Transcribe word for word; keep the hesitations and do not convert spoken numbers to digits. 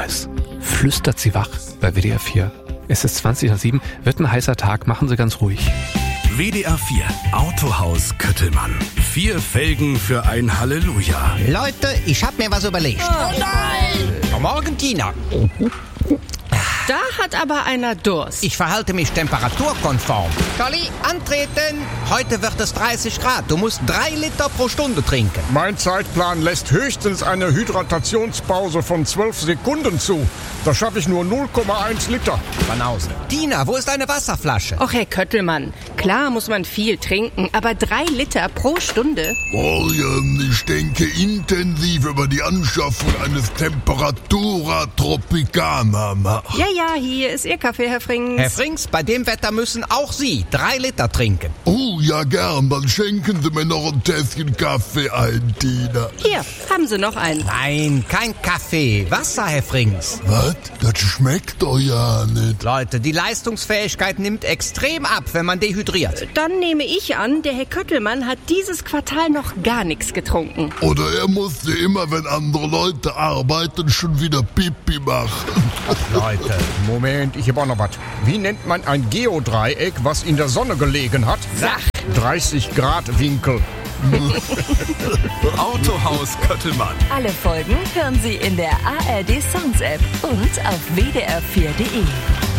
Hinweis. Flüstert sie wach bei W D R vier. Es ist zwanzig nach sieben, wird ein heißer Tag, machen Sie ganz ruhig. W D R vier Autohaus Köttelmann. Vier Felgen für ein Halleluja. Leute, ich hab mir was überlegt. Oh nein! Guten Morgen, Tina. Da hat aber einer Durst. Ich verhalte mich temperaturkonform. Colli, antreten. Heute wird es dreißig Grad. Du musst drei Liter pro Stunde trinken. Mein Zeitplan lässt höchstens eine Hydratationspause von zwölf Sekunden zu. Da schaffe ich nur null Komma eins Liter. Banause. Tina, wo ist deine Wasserflasche? Och, Herr Köttelmann, klar muss man viel trinken, aber drei Liter pro Stunde? Morgen, ich denke intensiv über die Anschaffung eines Temperatura Tropicana nach. Ja, ja, hier ist Ihr Kaffee, Herr Frings. Herr Frings, bei dem Wetter müssen auch Sie drei Liter trinken. Oh, ja gern, dann schenken Sie mir noch ein Tässchen Kaffee ein, Tina. Hier, haben Sie noch einen. Nein, kein Kaffee. Wasser, Herr Frings. Was? Das schmeckt doch ja nicht. Leute, die Leistungsfähigkeit nimmt extrem ab, wenn man dehydriert. Dann nehme ich an, der Herr Köttelmann hat dieses Quartal noch gar nichts getrunken. Oder er musste immer, wenn andere Leute arbeiten, schon wieder Pipi machen. Leute, Moment, ich habe auch noch was. Wie nennt man ein Geodreieck, was in der Sonne gelegen hat? Sag. dreißig Grad Winkel. Autohaus Köttelmann. Alle Folgen hören Sie in der A R D Sounds App und auf w d r vier punkt d e.